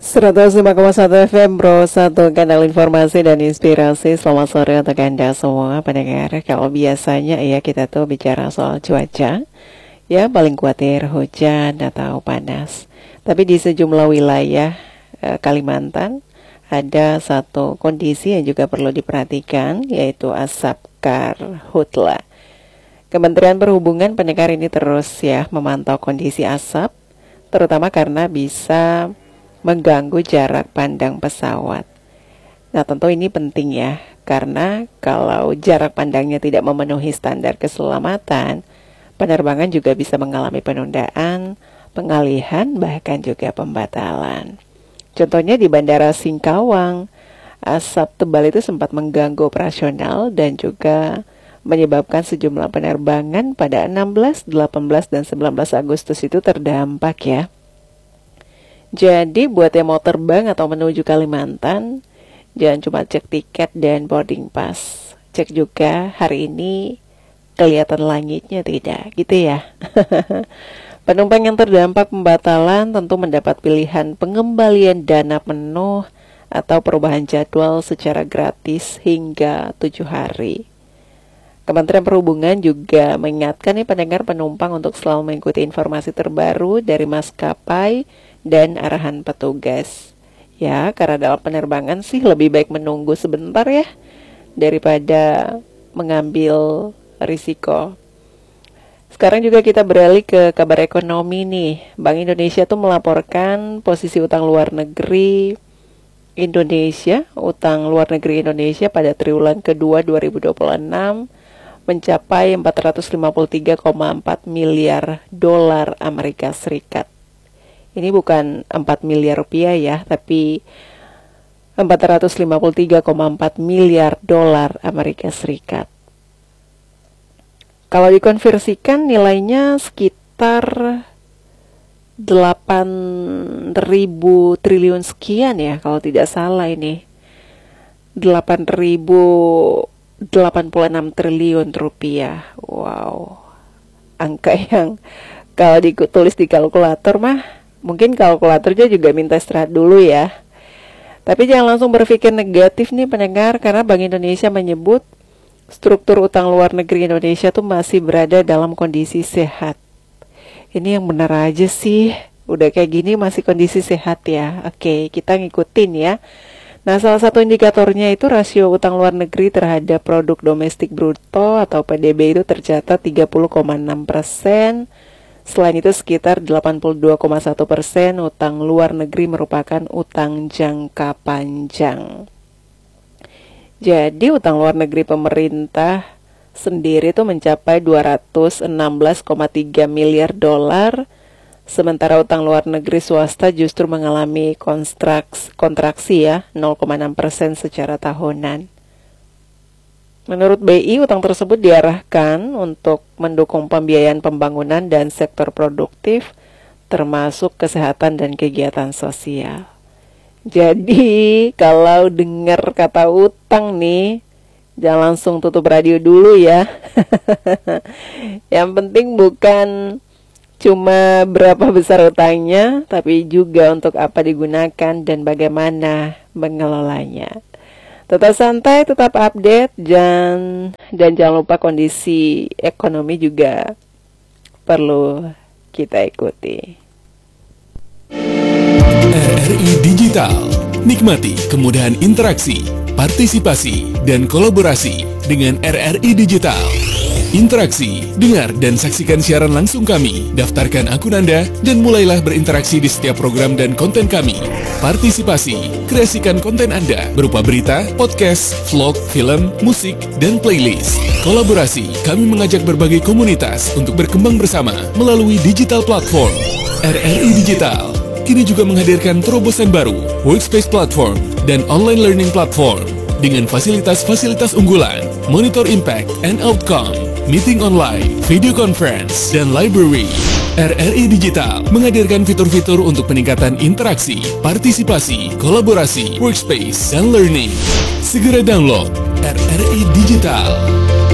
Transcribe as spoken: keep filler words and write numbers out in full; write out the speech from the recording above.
seratus lima koma satu F M Bro, satu kanal informasi dan inspirasi. Selamat sore untuk Anda semua pendengar. Kalau biasanya ya kita tuh bicara soal cuaca, ya paling khawatir hujan atau panas. Tapi di sejumlah wilayah eh, Kalimantan ada satu kondisi yang juga perlu diperhatikan, yaitu asap karhutla. Kementerian Perhubungan pendengar ini terus ya memantau kondisi asap, terutama karena bisa mengganggu jarak pandang pesawat. Nah tentu ini penting ya, karena kalau jarak pandangnya tidak memenuhi standar keselamatan, penerbangan juga bisa mengalami penundaan, pengalihan, bahkan juga pembatalan. Contohnya di Bandara Singkawang, asap tebal itu sempat mengganggu operasional dan juga menyebabkan sejumlah penerbangan pada enam belas, delapan belas, dan sembilan belas Agustus itu terdampak ya. Jadi buat yang mau terbang atau menuju Kalimantan, jangan cuma cek tiket dan boarding pass, cek juga hari ini kelihatan langitnya tidak, gitu ya. Penumpang yang terdampak pembatalan tentu mendapat pilihan pengembalian dana penuh atau perubahan jadwal secara gratis hingga tujuh hari. Kementerian Perhubungan juga mengingatkan nih pendengar penumpang untuk selalu mengikuti informasi terbaru dari maskapai dan arahan petugas. Ya, karena dalam penerbangan sih lebih baik menunggu sebentar ya, daripada mengambil risiko. Sekarang juga kita beralih ke kabar ekonomi nih. Bank Indonesia tuh melaporkan posisi utang luar negeri Indonesia, utang luar negeri Indonesia pada triwulan kedua dua ribu dua puluh enam mencapai empat ratus lima puluh tiga koma empat miliar dolar Amerika Serikat. Ini bukan empat miliar rupiah ya, tapi empat ratus lima puluh tiga koma empat miliar dolar Amerika Serikat. Kalau dikonversikan nilainya sekitar delapan ribu triliun sekian ya, kalau tidak salah ini. delapan ribu delapan puluh enam triliun rupiah. Wow. Angka yang kalau ditulis di kalkulator mah, mungkin kalkulatornya juga minta istirahat dulu ya. Tapi jangan langsung berpikir negatif nih pendengar, karena Bank Indonesia menyebut struktur utang luar negeri Indonesia tuh masih berada dalam kondisi sehat. Ini yang benar aja sih, udah kayak gini masih kondisi sehat ya. Oke, kita ngikutin ya. Nah, salah satu indikatornya itu rasio utang luar negeri terhadap produk domestik bruto atau P D B itu tercatat tiga puluh koma enam persen. Selain itu sekitar delapan puluh dua koma satu persen utang luar negeri merupakan utang jangka panjang. Jadi utang luar negeri pemerintah sendiri itu mencapai dua ratus enam belas koma tiga miliar dolar. Sementara utang luar negeri swasta justru mengalami kontraksi, kontraksi ya, nol koma enam persen secara tahunan. Menurut B I, utang tersebut diarahkan untuk mendukung pembiayaan pembangunan dan sektor produktif, termasuk kesehatan dan kegiatan sosial. Jadi, kalau dengar kata utang nih, jangan langsung tutup radio dulu ya. Yang penting bukan cuma berapa besar utangnya, tapi juga untuk apa digunakan dan bagaimana mengelolanya. Tetap santai, tetap update, dan, dan jangan lupa kondisi ekonomi juga perlu kita ikuti. R R I Digital, nikmati kemudahan interaksi, partisipasi, dan kolaborasi dengan R R I Digital. Interaksi, dengar dan saksikan siaran langsung kami, daftarkan akun Anda, dan mulailah berinteraksi di setiap program dan konten kami. Partisipasi, kreasikan konten Anda berupa berita, podcast, vlog, film, musik, dan playlist. Kolaborasi, kami mengajak berbagai komunitas untuk berkembang bersama melalui digital platform. R R I Digital kini juga menghadirkan terobosan baru, workspace platform, dan online learning platform dengan fasilitas-fasilitas unggulan, monitor impact and outcome, meeting online, video conference, dan library. R R I Digital menghadirkan fitur-fitur untuk peningkatan interaksi, partisipasi, kolaborasi, workspace, dan learning. Segera download R R I Digital.